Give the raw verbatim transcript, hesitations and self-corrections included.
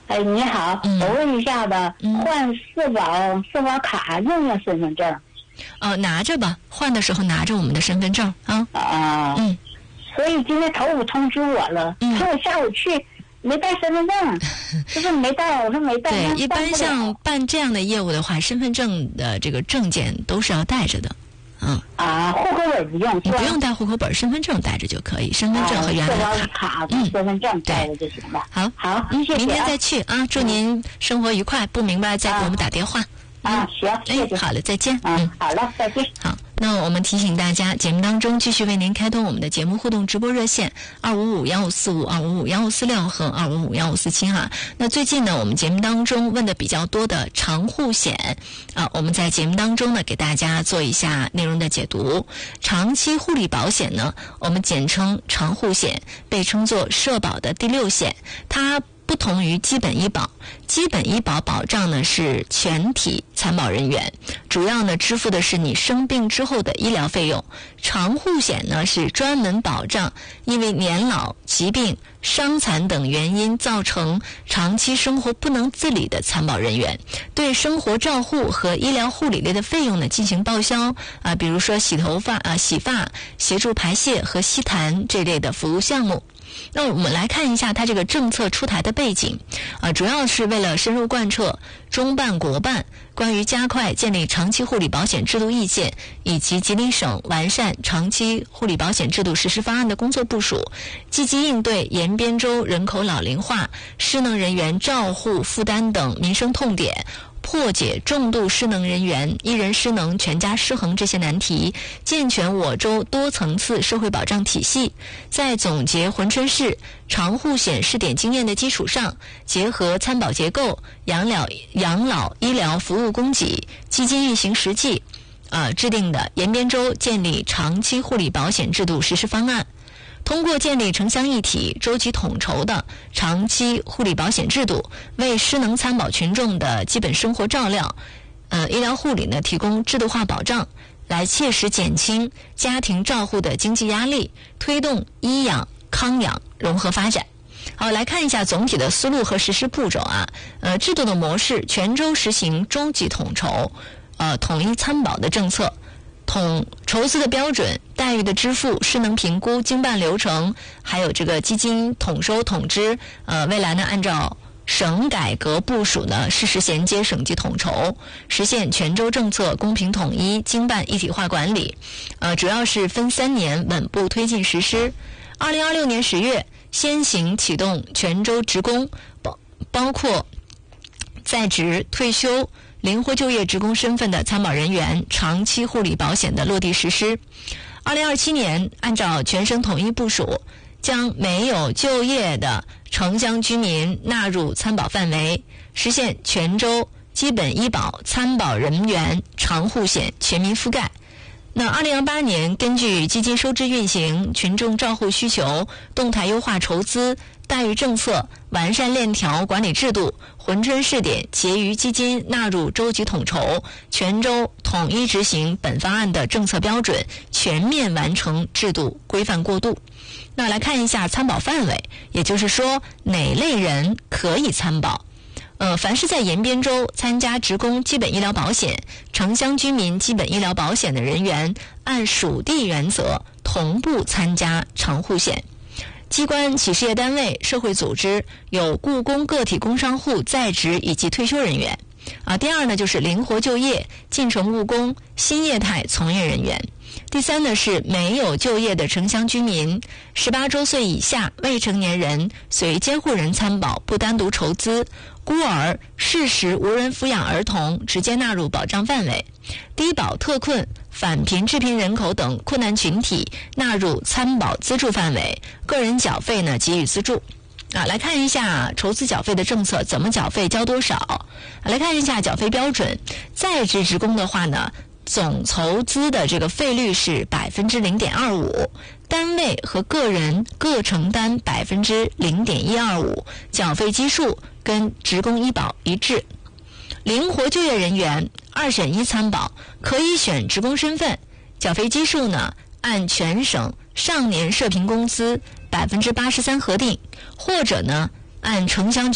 哎，你好， 嗯、 我问一下吧， 嗯、 换社保社保卡用不用身份证？ 呃，拿着吧，换的时候拿着我们的身份证啊。 啊， 嗯。 所以今天头五通知我了， 嗯， 说我下午去没带身份证，他说没带，我说没带。 对，一般像办这样的业务的话，身份证的这个证件都是要带着的。嗯啊，户口本不用， 你不用带户口本，身份证带着就可以。身份证和原来的卡、啊、嗯，身份证带着就行了。 好， 好，谢谢、啊。 明天再去啊！祝您生活愉快。不明白再给我们打电话。 啊，啊行，谢谢。 哎，好了，再见。 嗯，好了，再见。 好。那我们提醒大家，节目当中继续为您开通我们的节目互动直播热线二五五幺五四五、二五五幺五四六和二五五幺五四七哈。那最近呢，我们节目当中问的比较多的长护险啊，我们在节目当中呢给大家做一下内容的解读。长期护理保险呢，我们简称长护险，被称作社保的第六险，它不同于基本医保，基本医保保障呢是全体参保人员，主要呢支付的是你生病之后的医疗费用。长护险呢是专门保障因为年老、疾病、伤残等原因造成长期生活不能自理的参保人员，对生活照护和医疗护理类的费用呢进行报销啊，比如说洗头发啊、洗发、协助排泄和吸痰这类的服务项目。那我们来看一下它这个政策出台的背景啊，主要是为了深入贯彻中办国办关于加快建立长期护理保险制度意见以及吉林省完善长期护理保险制度实施方案的工作部署，积极应对延边州人口老龄化、失能人员照护负担等民生痛点，破解重度失能人员一人失能全家失衡这些难题，健全我州多层次社会保障体系。在总结珲春市长护险试点经验的基础上，结合参保结构、养老养老医疗服务供给、基金运行实际，呃，制定的延边州建立长期护理保险制度实施方案。通过建立城乡一体、周期统筹的长期护理保险制度，为失能参保群众的基本生活照料、呃医疗护理呢提供制度化保障，来切实减轻家庭照护的经济压力，推动医养康养融合发展。好，来看一下总体的思路和实施步骤啊。呃，制度的模式，全州实行中级统筹，呃，统一参保的政策。统筹资的标准、待遇的支付、失能评估、经办流程，还有这个基金统收统支，呃，未来呢按照省改革部署呢，实时衔接省级统筹，实现全州政策公平统一、经办一体化管理。呃，主要是分三年稳步推进实施。二零二六年十月，先行启动全州职工，包包括在职、退休、灵活就业职工身份的参保人员长期护理保险的落地实施。二零二七年，按照全省统一部署，将没有就业的城乡居民纳入参保范围，实现全州基本医保参保人员长护险全民覆盖。那二零二八年，根据基金收支运行、群众照护需求，动态优化筹资、待遇政策，完善链条管理制度，珲春试点结余基金纳入州级统筹，全州统一执行本方案的政策标准，全面完成制度规范过渡。那来看一下参保范围，也就是说哪类人可以参保。呃，凡是在延边州参加职工基本医疗保险、城乡居民基本医疗保险的人员，按属地原则同步参加长护险。机关、企事业单位、社会组织有雇工个体工商户在职以及退休人员。啊，第二呢就是灵活就业、进城务工、新业态从业人员。第三呢是没有就业的城乡居民，十八周岁以下未成年人随监护人参保，不单独筹资。孤儿、适时无人抚养儿童直接纳入保障范围，低保特困、返贫致贫人口等困难群体纳入参保资助范围，个人缴费呢给予资助。啊，来看一下筹资缴费的政策，怎么缴费交多少。啊、来看一下缴费标准，在职职工的话呢，总筹资的这个费率是百分之零点二五，单位和个人各承担百分之零点一二五，缴费基数跟职工医保一致。灵活就业人员二选一参保，可以选职工身份，缴费基数呢按全省上年社平工资百分之八十三核定，或者呢按城乡